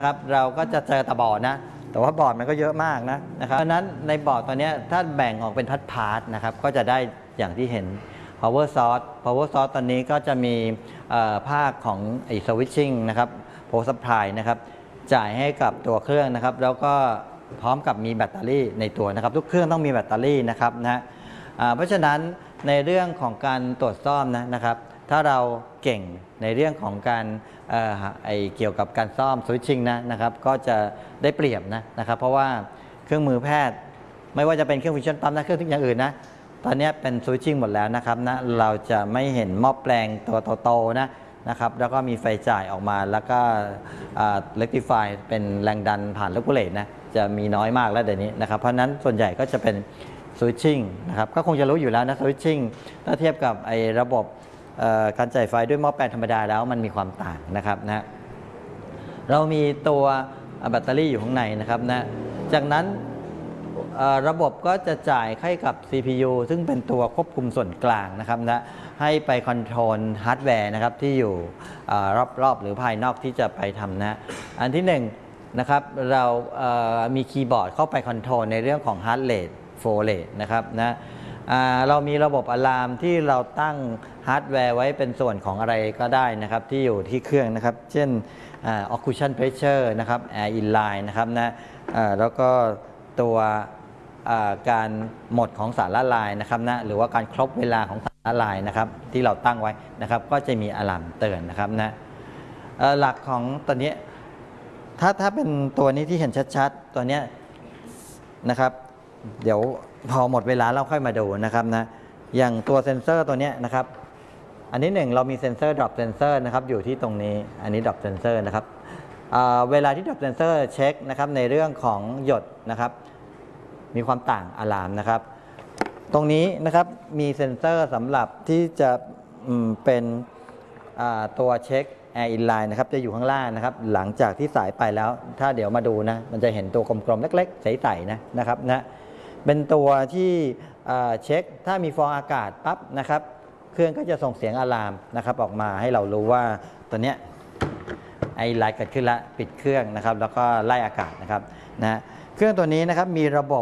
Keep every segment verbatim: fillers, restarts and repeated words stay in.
ครับเราก็จะเจอแต่บอร์ดนะแต่ว่าบอร์ดมันก็เยอะมากนะนะครับเพราะนั้นในบอร์ดตัวนี้ถ้าแบ่งออกเป็นพาร์ทๆนะครับก็จะได้อย่างที่เห็น power source power source ตอนนี้ก็จะมีภาคของไอ้ switching นะครับ power supply นะครับจ่ายให้กับตัวเครื่องนะครับแล้วก็พร้อมกับมีแบตเตอรี่ในตัวนะครับทุกเครื่องต้องมีแบตเตอรี่นะครับนะเพราะฉะนั้นในเรื่องของการตรวจซ่อมนะนะครับถ้าเราเก่งในเรื่องของการเอ่อไอเกี่ยวกับการซ่อมสวิตชิ่งนะนะครับก็จะได้เปรียบนะนะครับเพราะว่าเครื่องมือแพทย์ไม่ว่าจะเป็นเครื่องฟิชชั่นปั๊มนะเครื่องทุกอย่างอื่นนะตอนนี้เป็นสวิตชิ่งหมดแล้วนะครับนะเราจะไม่เห็นหม้อแปลงตัวโตๆนะนะครับแล้วก็มีไฟจ่ายออกมาแล้วก็เรคติฟายเป็นแรงดันผ่านเลกูเลตนะจะมีน้อยมากแล้วเดี๋ยวนี้นะครับเพราะนั้นส่วนใหญ่ก็จะเป็นสวิตชิ่งนะครับก็คงจะรู้อยู่แล้วนะสวิตชิ่งถ้าเทียบกับไอ้ระบบการจ่ายไฟด้วยหม้อแปลงธรรมดาแล้วมันมีความต่างนะครับนะเรามีตัวแบตเตอรี่อยู่ข้างในนะครับนะจากนั้นระบบก็จะจ่ายให้กับ ซี พี ยู ซึ่งเป็นตัวควบคุมส่วนกลางนะครับนะให้ไปคอนโทรลฮาร์ดแวร์นะครับที่อยู่รอบๆหรือภายนอกที่จะไปทำนะอันที่หนึ่งนะครับเรามีคีย์บอร์ดเข้าไปคอนโทรลในเรื่องของฮาร์ดเรทโฟลเรทนะครับนะเรามีระบบอะลามที่เราตั้งฮาร์ดแวร์ไว้เป็นส่วนของอะไรก็ได้นะครับที่อยู่ที่เครื่องนะครับเช่น occlusion pressure นะครับ air inline นะครับนะแล้วก็ตัวการหมดของสารละลายนะครับนะหรือว่าการครบเวลาของสารละลายนะครับที่เราตั้งไว้นะครับก็จะมีอะลามเตือนนะครับนะหลักของตัวนี้ถ้าถ้าเป็นตัวนี้ที่เห็นชัดๆตัวนี้นะครับเดี๋ยวพอหมดเวลาเราค่อยมาดูนะครับนะอย่างตัวเซ็นเซอร์ตัวนี้นะครับอันนี้หนึ่งเรามีเซ็นเซอร์ drop sensor นะครับอยู่ที่ตรงนี้อันนี้ drop sensor นะครับเวลาที่ drop sensor เช็คนะครับในเรื่องของหยดนะครับมีความต่างอะลามนะครับตรงนี้นะครับมีเซ็นเซอร์สำหรับที่จะเป็นตัวเช็ค air inline นะครับจะอยู่ข้างล่างนะครับหลังจากที่สายไปแล้วถ้าเดี๋ยวมาดูนะมันจะเห็นตัวกลมๆเล็กๆใสๆนะนะครับนะเป็นตัวที่เช็คถ้ามีฟองอากาศปั๊บนะครับเครื่องก็จะส่งเสียงอะลามนะครับออกมาให้เรารู้ว่าตัวเนี้ยไอไลน์เกิดขึ้นแล้วปิดเครื่องนะครับแล้วก็ไล่อากาศนะครับนะเครื่องตัวนี้นะครับมีระบบ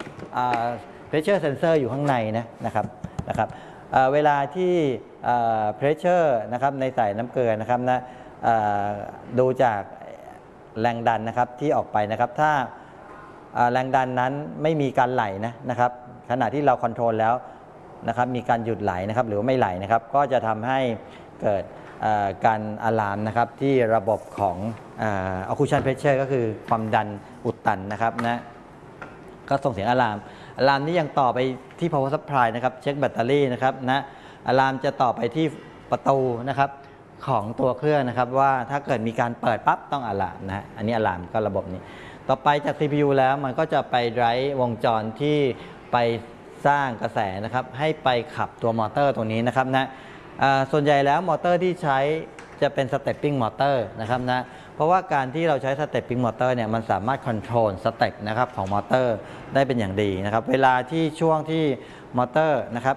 pressure sensor อยู่ข้างในนะนะครับนะครับเวลาที่ pressure นะครับในสายน้ำเกลือนะครับนะดูจากแรงดันนะครับที่ออกไปนะครับถ้าแรงดันนั้นไม่มีการไหลนะนะครับขณะที่เราคอนโทรลแล้วนะครับมีการหยุดไหลนะครับหรือไม่ไหลนะครับก็จะทำให้เกิดการอะลามนะครับที่ระบบของ occlusion pressure ก็คือความดันอุดตันนะครับนะก็ส่งเสียงอะลามอะลามนี้ยังต่อไปที่ power supply นะครับเช็คแบตเตอรี่นะครับนะอะลามจะต่อไปที่ประตูนะครับของตัวเครื่องนะครับว่าถ้าเกิดมีการเปิดปั๊บต้องอะลามนะอันนี้อะลามก็ระบบนี้ต่อไปจาก ซี พี ยู แล้วมันก็จะไปไดรฟ์วงจรที่ไปสร้างกระแสนะครับให้ไปขับตัวมอเตอร์ตรงนี้นะครับนะส่วนใหญ่แล้วมอเตอร์ที่ใช้จะเป็น stepping motor นะครับนะเพราะว่าการที่เราใช้ stepping motor เนี่ยมันสามารถ control สเต็ปนะครับของมอเตอร์ได้เป็นอย่างดีนะครับเวลาที่ช่วงที่มอเตอร์นะครับ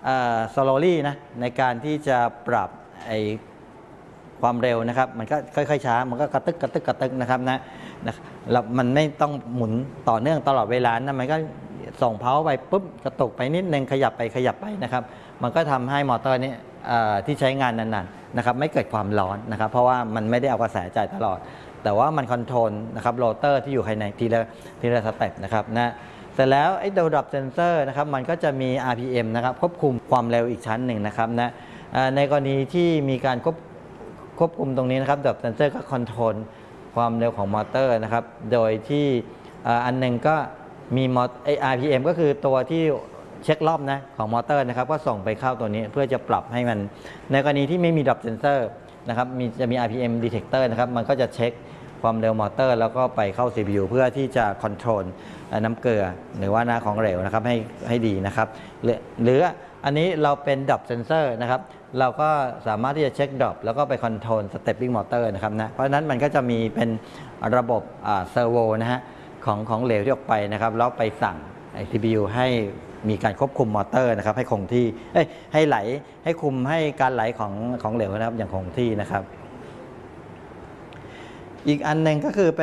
slowly นะในการที่จะปรับไอความเร็วนะครับมันก็ค่อยๆช้ามันก็กระตึกกระตึกกระตึกนะครับนะนะแล้วมันไม่ต้องหมุนต่อเนื่องตลอดเวลานะมันก็ส่งเพาไปปุ๊บกระตุกไปนิดนึงขยับไปขยับไปนะครับมันก็ทำให้มอเตอร์นี้ที่ใช้งานนานๆนะครับไม่เกิดความร้อนนะครับเพราะว่ามันไม่ได้เอากระแสจ่ายตลอดแต่ว่ามันคอนโทรลนะครับโรเตอร์ที่อยู่ภายในทีละทีละสเต็ปนะครับนะเสร็จแล้วไอ้ตัว drop sensor นะครับมันก็จะมี อาร์ พี เอ็ม นะครับควบคุมความเร็วอีกชั้นหนึ่งนะครับนะในกรณีที่มีการควบควบคุมตรงนี้นะครับ drop sensor ก็คอนโทรลความเร็วของมอเตอร์นะครับโดยที่อันหนึ่งก็มีมอเตอร์ อาร์ พี เอ็ม ก็คือตัวที่เช็ครอบนะของมอเตอร์นะครับก็ส่งไปเข้าตัวนี้เพื่อจะปรับให้มันในกรณีที่ไม่มี drop sensor นะครับมีจะมี อาร์ พี เอ็ม detector นะครับมันก็จะเช็คความเร็วมอเตอร์แล้วก็ไปเข้า ซี พี ยู เพื่อที่จะคอนโทรลน้ำเกลือหรือว่าหน้าของเหลวนะครับให้ให้ดีนะครับหรืออันนี้เราเป็น drop sensor นะครับเราก็สามารถที่จะเช็ค drop แล้วก็ไปคอนโทรล stepping motor นะครับนะเพราะฉะนั้นมันก็จะมีเป็นระบบเซอร์โวนะฮะของของเหลวที่ออกไปนะครับแล้วไปสั่ง ซี พี ยู ให้มีการควบคุมมอเตอร์นะครับให้คงที่ให้ไหลให้คุมให้การไหลของของเหลวนะครับอย่างคงที่นะครับอีกอันหนึ่งก็คือ